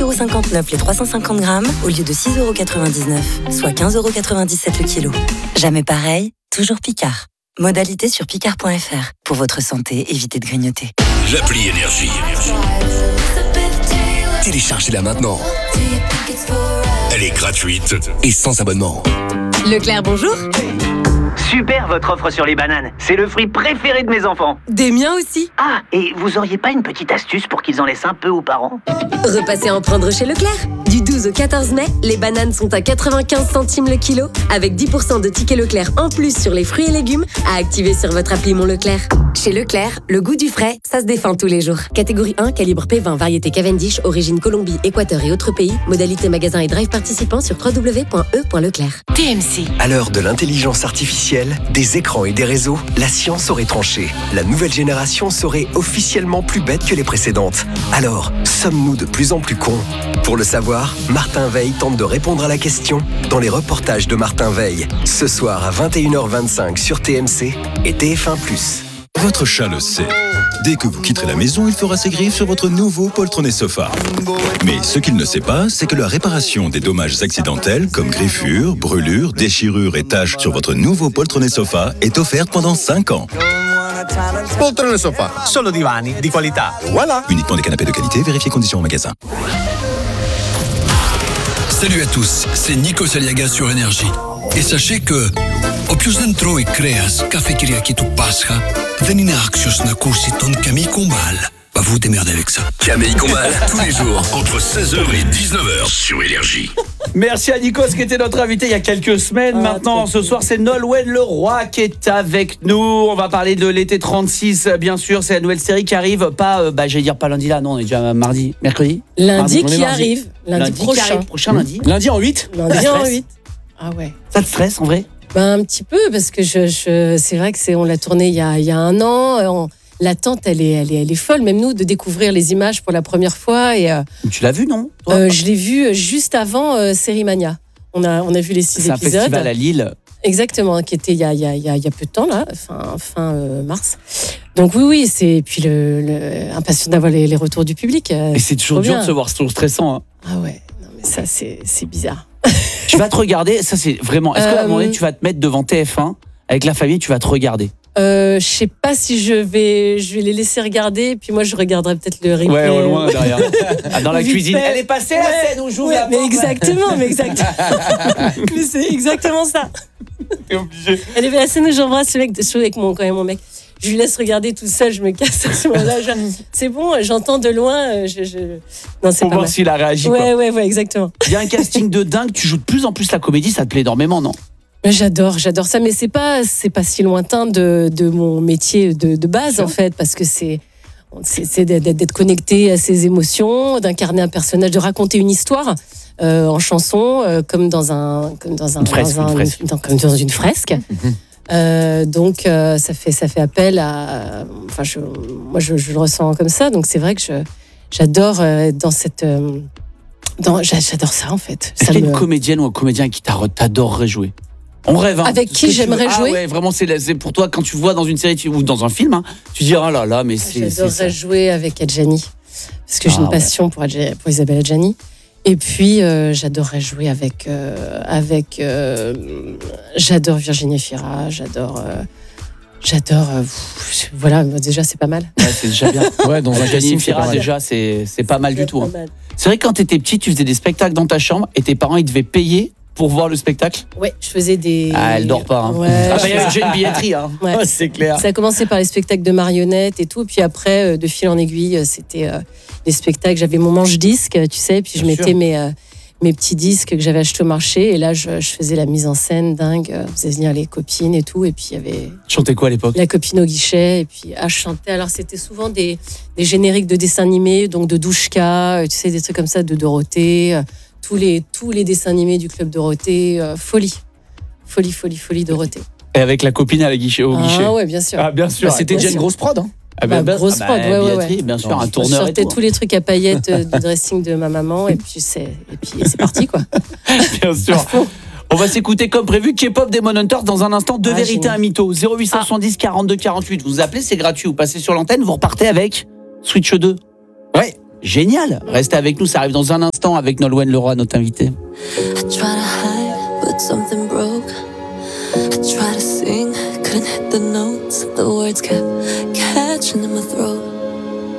5,59€ les 350 grammes au lieu de 6,99€, soit 15,97€ le kilo. Jamais pareil, toujours Picard. Modalité sur picard.fr. Pour votre santé, évitez de grignoter. L'appli Énergie. Téléchargez-la maintenant. Elle est gratuite et sans abonnement. Leclerc, bonjour. Super votre offre sur les bananes. C'est le fruit préféré de mes enfants. Des miens aussi. Ah, et vous auriez pas une petite astuce pour qu'ils en laissent un peu aux parents ? Repassez en prendre chez Leclerc. Du 12 au 14 mai, les bananes sont à 95 centimes le kilo, avec 10% de tickets Leclerc en plus sur les fruits et légumes à activer sur votre appli Mon Leclerc. Chez Leclerc, le goût du frais, ça se défend tous les jours. Catégorie 1, calibre P20, variété Cavendish, origine Colombie, Équateur et autres pays. Modalité magasin et drive participants sur www.e.leclerc. TMC. À l'heure de l'intelligence artificielle, des écrans et des réseaux, la science aurait tranché. La nouvelle génération serait officiellement plus bête que les précédentes. Alors, sommes-nous de plus en plus cons ? Pour le savoir, Martin Veil tente de répondre à la question dans les reportages de Martin Veil. Ce soir à 21h25 sur TMC et TF1+. Votre chat le sait. Dès que vous quitterez la maison, il fera ses griffes sur votre nouveau poltronné sofa. Mais ce qu'il ne sait pas, c'est que la réparation des dommages accidentels comme griffures, brûlures, déchirures et taches sur votre nouveau poltronné sofa est offerte pendant 5 ans. Poltrone sofa, solo divani di qualità. Voilà. Uniquement des canapés de qualité, vérifiez conditions au magasin. Salut à tous, c'est Nico Saliaga sur Énergie. Et sachez que Opius dentro e creas cafeteria qui tu pasca, venine axios na cursi ton Camille Combal. Bah vous démerdez avec ça. Camille Combal, tous les jours, entre 16h et 19h sur Énergie. Merci à Nikos qui était notre invité il y a quelques semaines. Maintenant, ce soir, c'est Nolwenn Leroy qui est avec nous. On va parler de l'été 36, bien sûr. C'est la nouvelle série qui arrive. Pas, j'allais dire pas lundi là, non, on est déjà mardi, mercredi. Lundi qui arrive. Lundi prochain lundi. Lundi en 8. Lundi en 8. Ah ouais. Ça te stresse en vrai ? Un petit peu, parce que c'est vrai que on l'a tourné il y a un an. L'attente, elle est folle, même nous, de découvrir les images pour la première fois. Et, tu l'as vu, non ? Je l'ai vu juste avant Série Mania. On a vu les 6 épisodes. C'est un festival à Lille. Exactement, qui était il y a peu de temps, là, fin mars. Donc oui, c'est puis impatient d'avoir les retours du public. Et c'est toujours dur de se voir, c'est toujours stressant. Hein. Ah ouais, non mais ça, c'est bizarre. Tu vas te regarder, ça c'est vraiment... Est-ce qu'à un moment donné, tu vas te mettre devant TF1, avec la famille, tu vas te regarder ? Je sais pas si je vais les laisser regarder, puis moi je regarderai peut-être le replay. Ouais, au loin derrière. Dans la cuisine. Fait. Elle est passée la scène où j'ouvre la porte. Mais exactement. Mais c'est exactement ça. T'es obligé. Elle est la scène où j'embrasse avec mon mec. Je lui laisse regarder tout seul, je me casse à ce moment-là. C'est bon, j'entends de loin. Non, c'est pour pas voir mal. s'il a réagi. Ouais, exactement. Il y a un casting de dingue. Tu joues de plus en plus la comédie, ça te plaît énormément, non ? J'adore ça, mais c'est pas si lointain de mon métier de base en fait, parce que c'est d'être connecté à ses émotions, d'incarner un personnage, de raconter une histoire en chanson, comme dans une fresque. Donc ça fait appel à. Enfin, moi je le ressens comme ça, donc c'est vrai que j'adore dans cette. J'adore ça en fait. Est-ce qu'il y a une comédienne ou un comédien qui t'adorerait jouer ? On rêve. Hein. Avec qui j'aimerais jouer ? Ah ouais, vraiment, c'est pour toi, quand tu vois dans une série ou dans un film, hein, tu dis, oh là là, mais c'est. J'adorerais jouer avec Adjani. Parce que j'ai une passion pour Isabelle Adjani. Et puis, j'adorerais jouer avec. J'adore Virginie Fira, j'adore. Voilà, déjà, c'est pas mal. Ouais, c'est déjà bien. Ouais, dans un Virginie Fira, déjà, c'est pas mal du tout. Hein. C'est vrai que quand t'étais petite, tu faisais des spectacles dans ta chambre et tes parents, ils devaient payer pour voir le spectacle. Ouais, je faisais des... Ah, elle dort pas. Hein. Ouais, j'ai une billetterie. Hein. Ouais. Oh, c'est clair. Ça a commencé par les spectacles de marionnettes et tout. Puis après, de fil en aiguille, c'était les spectacles. J'avais mon manche-disque, tu sais. Puis je mettais mes petits disques que j'avais achetés au marché. Et là, je faisais la mise en scène dingue. Je faisais venir les copines et tout. Et puis, il y avait... Chantais quoi à l'époque ? La copine au guichet. Et puis, je chantais. Alors, c'était souvent des génériques de dessins animés. Donc, de Douchka, tu sais, des trucs comme ça, de Dorothée. Tous les dessins animés du Club Dorothée. Folie, Dorothée. Et avec la copine au guichet. Ah ouais, bien sûr. Ah, bien sûr. C'était déjà une grosse prod, hein. Grosse prod, ouais. Bien sûr, un tourneur. Je sortais tous les trucs à paillettes de dressing de ma maman et puis c'est parti, quoi. Bien sûr. On va s'écouter comme prévu K-pop Demon Hunters dans un instant. Deux vérités, un mytho. 0870 42 48. Vous appelez, c'est gratuit. Vous passez sur l'antenne, vous repartez avec Switch 2. Ouais. génial. Restez avec nous, ça arrive dans un instant avec Nolwenn Leroy, notre invité. I try to hide, but something broke. I try to sing, couldn't hit the notes. The words kept catching in my throat.